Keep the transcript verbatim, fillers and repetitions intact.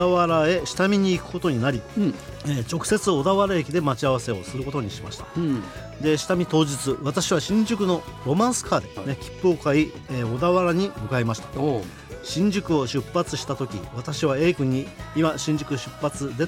小田原へ下見に行くことになり、 うんえー直接小田原駅で待ち合わせをすることにしました。 うんで下見当日、私は新宿のロマンスカーで、ね、切符を買い、えー小田原に向かいました。 おう新宿を出発した時、私は A 君に今新宿出発で